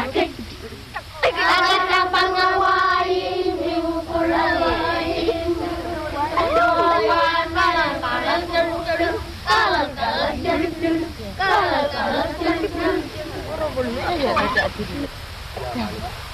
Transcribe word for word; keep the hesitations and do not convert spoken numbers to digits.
Langit ang pangawain, iwukulawain. Aduan, kalang kalang jeruk jeruk, kalang kalang jeruk jeruk, kalang kalang jeruk jeruk. Orang boleh aja ada